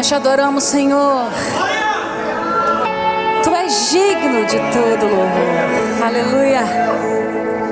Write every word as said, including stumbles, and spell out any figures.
nós te adoramos, Senhor. Tu és digno de todo louvor. Aleluia.